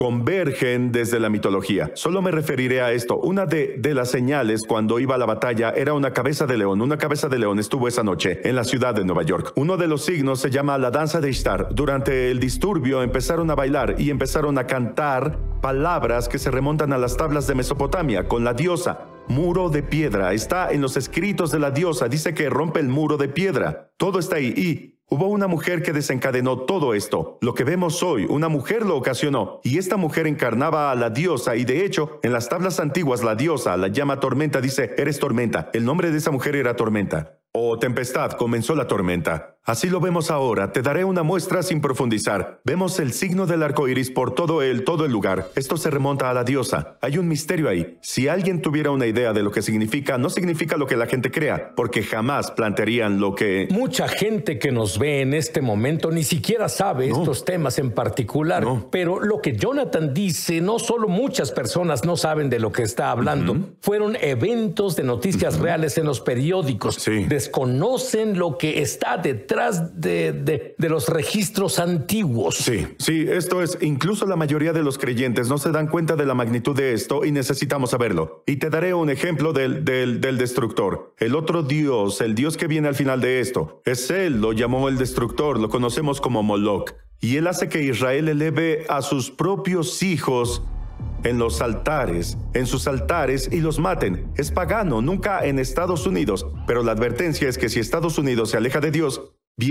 convergen desde la mitología. Solo me referiré a esto. Una de las señales cuando iba a la batalla era una cabeza de león. Una cabeza de león estuvo esa noche en la ciudad de Nueva York. Uno de los signos se llama la danza de Ishtar. Durante el disturbio empezaron a bailar y empezaron a cantar palabras que se remontan a las tablas de Mesopotamia con la diosa. Muro de piedra. Está en los escritos de la diosa. Dice que rompe el muro de piedra. Todo está ahí. Y hubo una mujer que desencadenó todo esto. Lo que vemos hoy, una mujer lo ocasionó. Y esta mujer encarnaba a la diosa. Y de hecho, en las tablas antiguas, la diosa la llama Tormenta. Dice, eres Tormenta. El nombre de esa mujer era Tormenta. O tempestad, comenzó la tormenta. Así lo vemos ahora. Te daré una muestra sin profundizar. Vemos el signo del arco iris por todo el lugar. Esto se remonta a la diosa. Hay un misterio ahí. Si alguien tuviera una idea de lo que significa, no significa lo que la gente crea, porque jamás plantearían lo que... Mucha gente que nos ve en este momento ni siquiera sabe estos temas en particular. Pero lo que Jonathan dice, no solo muchas personas no saben de lo que está hablando. Fueron eventos de noticias reales en los periódicos. Sí. Desconocen lo que está detrás de los registros antiguos. Sí, esto es, incluso la mayoría de los creyentes no se dan cuenta de la magnitud de esto y necesitamos saberlo. Y te daré un ejemplo del destructor. El otro Dios, el Dios que viene al final de esto, es él, lo llamó el destructor, lo conocemos como Moloch. Y él hace que Israel eleve a sus propios hijos en los altares, en sus altares, y los maten. Es pagano, nunca en Estados Unidos. Pero la advertencia es que si Estados Unidos se aleja de Dios,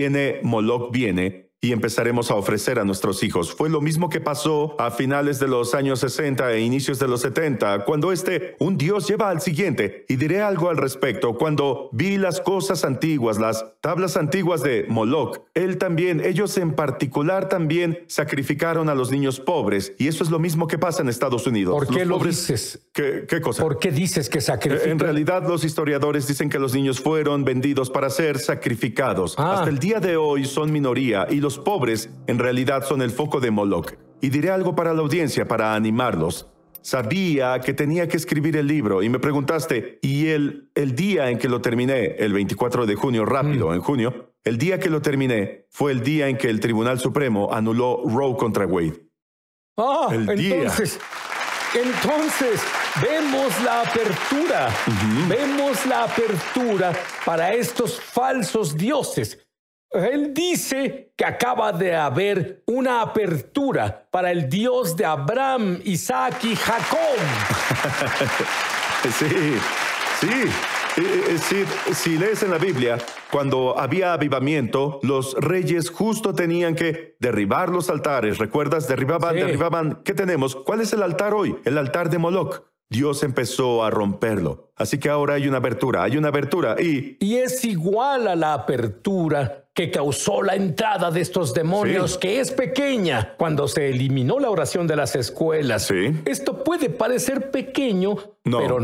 Moloch viene y empezaremos a ofrecer a nuestros hijos. Fue lo mismo que pasó a finales de los años 60 e inicios de los 70, cuando un Dios lleva al siguiente. Y diré algo al respecto. Cuando vi las cosas antiguas, las tablas antiguas de Moloch, ellos en particular también sacrificaron a los niños pobres. Y eso es lo mismo que pasa en Estados Unidos. ¿Por qué lo dices? ¿Qué cosa? ¿Por qué dices que sacrifican? En realidad, los historiadores dicen que los niños fueron vendidos para ser sacrificados. Hasta el día de hoy son minoría y los pobres en realidad son el foco de Moloch. Y diré algo para la audiencia, para animarlos. Sabía que tenía que escribir el libro y me preguntaste, y el día en que lo terminé, el 24 de junio, en junio, el día que lo terminé fue el día en que el Tribunal Supremo anuló Roe contra Wade. Entonces, vemos la apertura. Vemos la apertura para estos falsos dioses. Él dice que acaba de haber una apertura para el Dios de Abraham, Isaac y Jacob. Si lees en la Biblia, cuando había avivamiento, los reyes justo tenían que derribar los altares. ¿Recuerdas? Derribaban. ¿Qué tenemos? ¿Cuál es el altar hoy? El altar de Moloch. Dios empezó a romperlo. Así que ahora hay una apertura y es igual a la apertura que causó la entrada de estos demonios, que es pequeña. Cuando se eliminó la oración de las escuelas, esto puede parecer pequeño, pero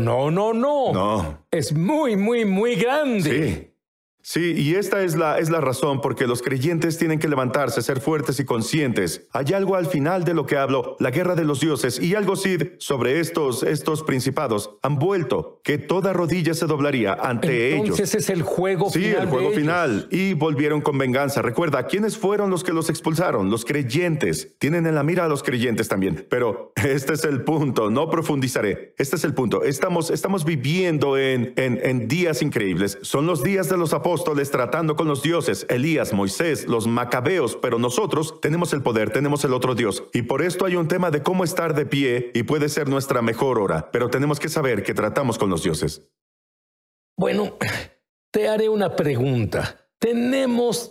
no. Es muy, muy, muy grande. Sí, y esta es la razón porque los creyentes tienen que levantarse, ser fuertes y conscientes. Hay algo al final de lo que hablo, la guerra de los dioses, y algo sobre estos principados han vuelto, que toda rodilla se doblaría ante ellos. Entonces es el juego final. Sí, el juego final. Y volvieron con venganza. Recuerda, ¿quiénes fueron los que los expulsaron? Los creyentes. Tienen en la mira a los creyentes también. Pero este es el punto, no profundizaré. Este es el punto. Estamos viviendo en días increíbles. Son los días de los apóstoles tratando con los dioses, Elías, Moisés, los macabeos, pero nosotros tenemos el poder, tenemos el otro Dios. Y por esto hay un tema de cómo estar de pie y puede ser nuestra mejor hora, pero tenemos que saber que tratamos con los dioses. Bueno, te haré una pregunta. ¿Tenemos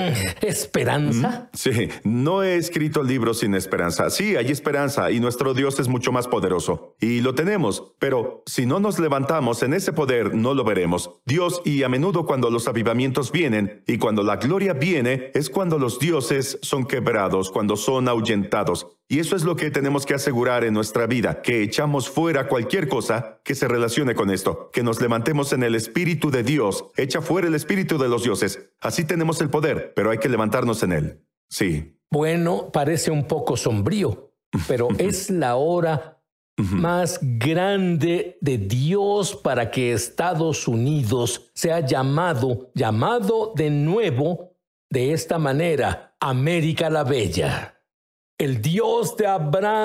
esperanza? Sí, no he escrito libros sin esperanza. Sí, hay esperanza y nuestro Dios es mucho más poderoso. Y lo tenemos, pero si no nos levantamos en ese poder, no lo veremos. Dios, y a menudo cuando los avivamientos vienen y cuando la gloria viene, es cuando los dioses son quebrados, cuando son ahuyentados. Y eso es lo que tenemos que asegurar en nuestra vida, que echamos fuera cualquier cosa que se relacione con esto, que nos levantemos en el Espíritu de Dios, echa fuera el espíritu de los dioses. Así tenemos el poder, pero hay que levantarnos en él. Sí. Bueno, parece un poco sombrío, pero es la hora más grande de Dios para que Estados Unidos sea llamado de nuevo de esta manera, América la Bella. El Dios de Abraham